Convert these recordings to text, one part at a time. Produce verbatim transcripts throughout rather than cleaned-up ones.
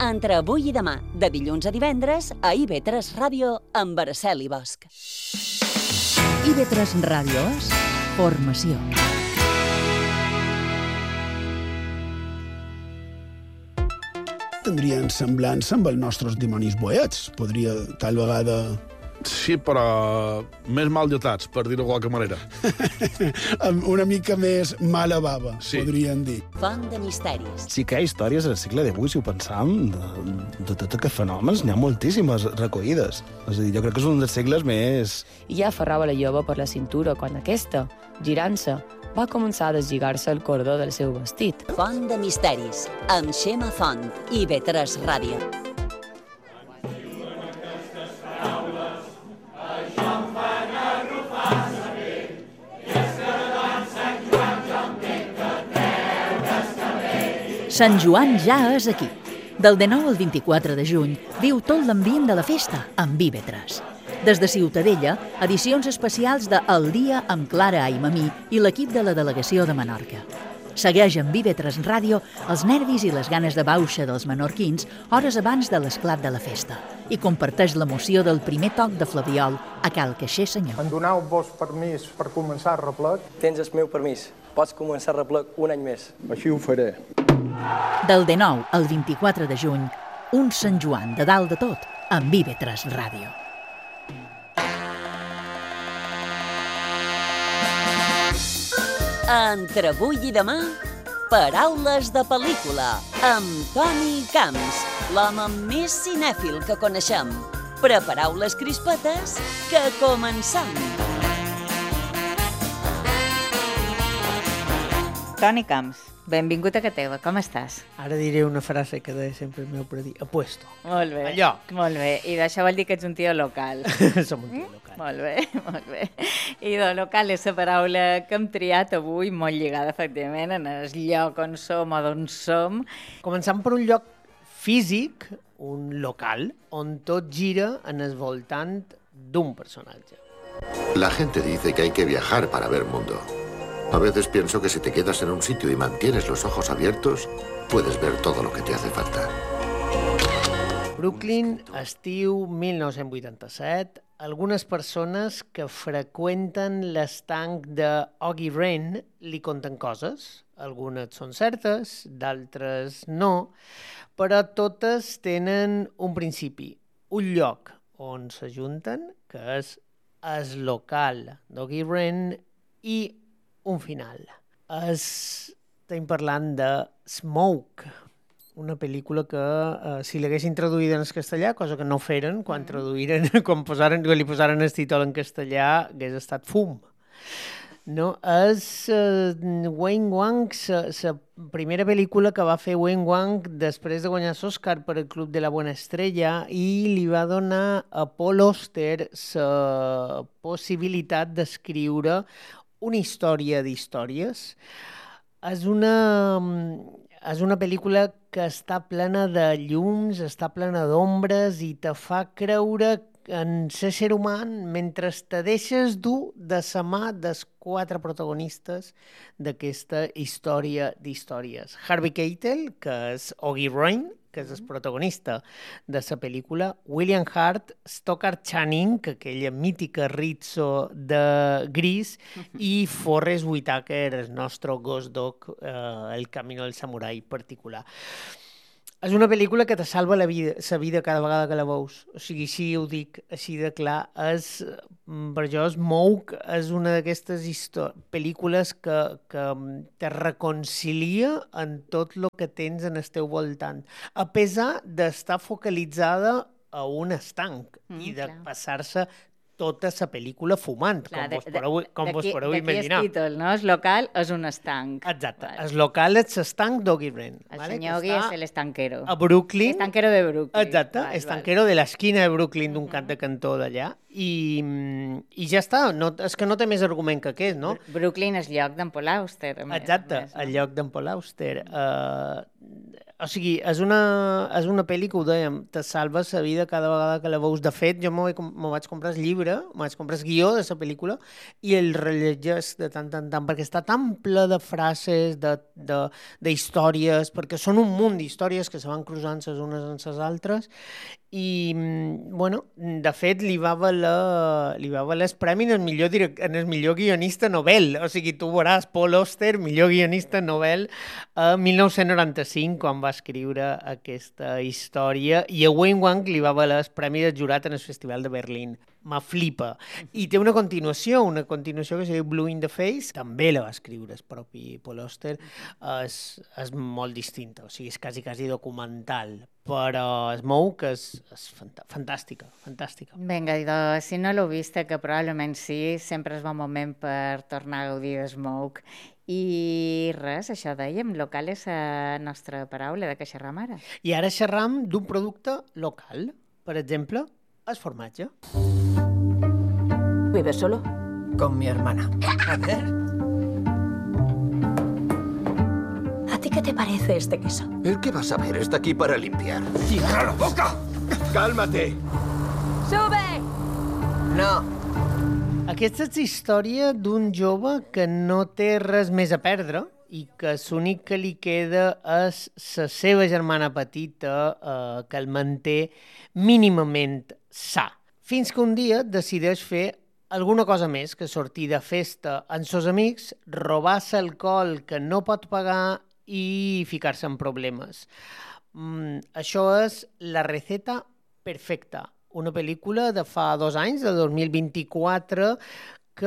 Entre avui i demà, de dilluns a divendres, a I V tres Ràdio, amb Araceli Bosch. I V tres Ràdio és formació. Tindrien semblança amb els nostres dimonis boets. Podria, tal vegada... Sí, però més mal dotats, per dir-ho de qualque manera. Una mica més mala bava, sí. Podríem dir. Font de misteris. Sí que hi ha històries al segle divuit, si ho pensam, de, de tots aquests fenòmens, n'hi ha moltíssimes recollides. És a dir, jo crec que és un dels segles més... I ja aferrava la jove per la cintura quan aquesta, girant-se, va començar a deslligar-se el cordó del seu vestit. Font de misteris, amb Xema Font, I V tres Ràdio. Sant Joan ja és aquí. Del dinou al vint-i-quatre de juny viu tot l'ambient de la festa amb I V tres. Des de Ciutadella, edicions especials de El dia amb Clara Aimamí i l'equip de la delegació de Menorca. Segueix amb I V tres Ràdio els nervis i les ganes de bauxa dels menorquins hores abans de l'esclat de la festa i comparteix l'emoció del primer toc de flabiol a Cal Caixer Senyor. Em doneu-vos permís per començar el replec? Tens el meu permís. Pots començar el replec un any més. Així ho faré. Del dinou al vint-i-quatre de juny, un Sant Joan de dalt de tot amb I V tres Ràdio. Entre avui i demà, paraules de pel·lícula, amb Toni Camps, l'home més cinèfil que coneixem. Prepareu les crispetes, que comencem! Toni Camps, benvingut a casa teva, com estàs? Ara diré una frase que deia sempre el meu predí. Apuesto. Molt bé. A lloc. Molt bé. I d'això vol dir que ets un tio local. Som un tio local. Mm? Molt bé, molt bé. I de local és la paraula que hem triat avui, molt lligada, efectivament, en el lloc on som o d'on som. Començant per un lloc físic, un local, on tot gira en el voltant d'un personatge. La gente dice que hay que viajar para ver mundo. A veces pienso que si te quedas en un sitio y mantienes los ojos abiertos, puedes ver todo lo que te hace falta. Brooklyn, estiu mil nou-cents vuitanta-set. Algunes persones que freqüenten l'estanc de Oggy Rane li conten coses. Algunes són certes, d'altres no, però totes tenen un principi, un lloc on s'ajunten, que és el local d'Oggy Rane, i un final. Estem parlant de Smoke, una pel·lícula que, eh, si l'haguessin traduït en castellà, cosa que no feren, quan traduïren, quan posaren, li posaren el títol en castellà, hagués estat Fum. No, és uh, Wayne Wang, la primera pel·lícula que va fer Wayne Wang després de guanyar l'Oscar per el Club de la Buena Estrella, i li va donar a Paul Auster la possibilitat d'escriure una història d'històries. És una, és una pel·lícula que està plena de llums, està plena d'ombres i te fa creure en l'ésser humà mentre te deixes dur de la mà dels quatre protagonistes d'aquesta història d'històries. Harvey Keitel, que és Oggy Rane, que és el protagonista de la pel·lícula, William Hurt, Stockard Channing, que aquella mítica Rizzo de Gris, i Forrest Whitaker, el nostre Ghost Dog, eh, El camino del samurai particular. És una pel·lícula que te salva la vida, la vida cada vegada que la veus. O sigui, si ho dic així de clar, és, per jo, Smoke és una d'aquestes pel·lícules que, que te reconcilia en tot el que tens en el teu voltant, a pesar d'estar focalitzada a un estanc mm, i de clar. Passar-se tota la pel·lícula fumant, clar, com vos podeu, com vos podeu imaginar. D'aquí el títol, no? El local és un estanc. Exacte. Vale. El local és l'estanc d'Oggy Rane. El vale? senyor Oggy és l'estanquero. A Brooklyn. L'estanquero de Brooklyn. Exacte, vale, estanquero vale. De l'esquina de Brooklyn, d'un cant de cantó d'allà. I, I ja està, no, és que no té més argument que aquest, no? Brooklyn és lloc d'en Paul Auster. Exacte, més, no? El lloc d'en Paul Auster. Uh, O sigui, és una, és una pel·li que ho dèiem, te salva la vida cada vegada que la veus. De fet, jo m'ho vaig comprar el llibre, m'ho vaig comprar el guió de la pel·lícula i el rellegeix de tant en tant, perquè està tan ple de frases, d'històries, perquè són un munt d'històries que se van cruzant les unes amb les altres i, bueno, de fet, li va valer, li va valer el premi en el millor, direct, en el millor guionista novel. O sigui, tu veuràs Paul Auster, millor guionista novel, a mil nou-cents noranta-cinc, quan va escriure aquesta història, i a Wayne Wang li va valer el premi del jurat en el Festival de Berlín. Me flipa. I té una continuació, una continuació que es diu Blue in the Face, també la va escriure el propi Paul Auster, és, és molt distinta, o sigui, és quasi, quasi documental, però es mou que és, és fantàstica, fantàstica. Vinga, idò, si no l'heu vista, que probablement sí, sempre és bon moment per tornar a gaudir de Smoke. I res, això dèiem, local és la nostra paraula de què xerram ara. I ara xerram d'un producte local, per exemple, el formatge. ¿Vives solo? Con mi hermana. A ver. ¿A ti qué te parece este queso? ¿El qué vas a ver? Está aquí para limpiar. ¡Cierra la boca! ¡Cálmate! ¡Sube! No. Aquesta és la història d'un jove que no té res més a perdre i que l'únic que li queda és la seva germana petita eh, que el manté mínimament sa. Fins que un dia decideix fer alguna cosa més que sortir de festa amb els amics, robar-se alcohol que no pot pagar i ficar-se en problemes. Mm, això és La receta perfecta, una pel·lícula de fa dos anys, de dos mil vint-i-quatre, que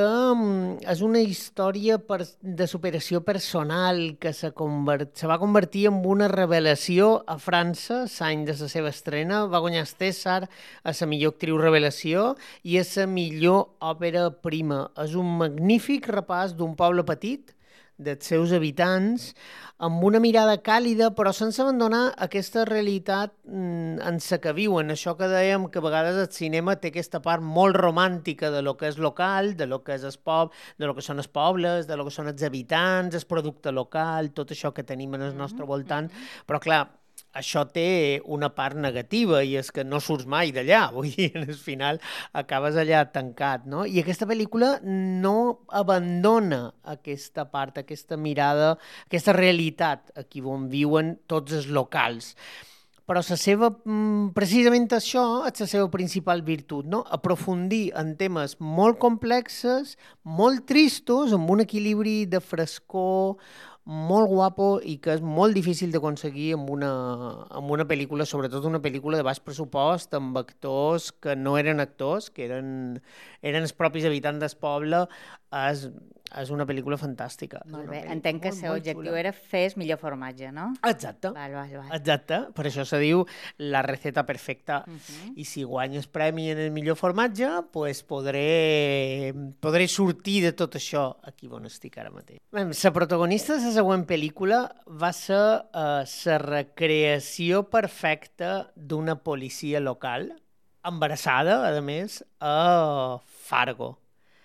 és una història per, de superació personal que se, convert, se va convertir en una revelació a França l'any de la seva estrena. Va guanyar el César a la millor actriu revelació i a la millor òpera prima. És un magnífic repàs d'un poble petit, dels seus habitants, amb una mirada càlida, però sense abandonar aquesta realitat en la que viuen. Això que dèiem, que a vegades el cinema té aquesta part molt romàntica de lo que és local, de lo que és el poble, de lo que són els pobles, de lo que són els habitants, el producte local, tot això que tenim en el nostre voltant, però clar, això té una part negativa i és que no surts mai d'allà, vull dir, al final acabes allà tancat, no? I aquesta pel·lícula no abandona aquesta part, aquesta mirada, aquesta realitat aquí on viuen tots els locals. Però la seva, precisament això és la seva principal virtut, no? Aprofundir en temes molt complexes, molt tristos, amb un equilibri de frescor molt guapo i que és molt difícil d'aconseguir amb una, amb una pel·lícula, sobretot una pel·lícula de baix pressupost, amb actors que no eren actors, que eren, eren els propis habitants del poble. És, és una pel·lícula fantàstica. Molt bé, entenc que el seu objectiu era fer el millor formatge, no? Exacte. Val, val, val. Exacte, per això se diu La receta perfecta. Uh -huh. I si guanyes premi en el millor formatge, pues podré, podré sortir de tot això aquí on estic ara mateix. La protagonista de la següent pel·lícula va ser uh, la recreació perfecta d'una policia local, embarassada, a més, a Fargo.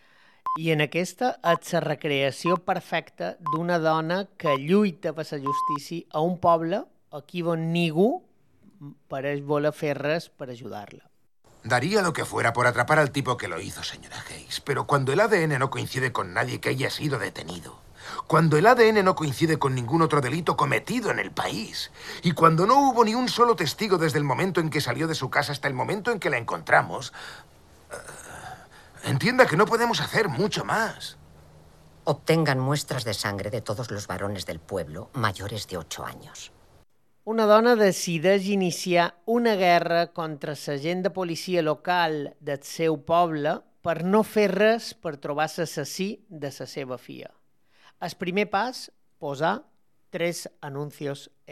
I en aquesta és la recreació perfecta d'una dona que lluita per la justícia a un poble aquí on ningú pareix voler fer res per ajudar-la. Daría lo que fuera por atrapar al tipo que lo hizo, señora Hayes, pero cuando el A D N no coincide con nadie que haya sido detenido, cuando el A D N no coincide con ningún otro delito cometido en el país, y cuando no hubo ni un solo testigo desde el momento en que salió de su casa hasta el momento en que la encontramos, entienda que no podemos hacer mucho más. Obtengan muestras de sangre de todos los varones del pueblo mayores de ocho años. Una dona decideix iniciar una guerra contra l'agent de policia local del seu poble per no fer res per trobar l'assassí de la seva filla. El primer pas, posar tres anuncios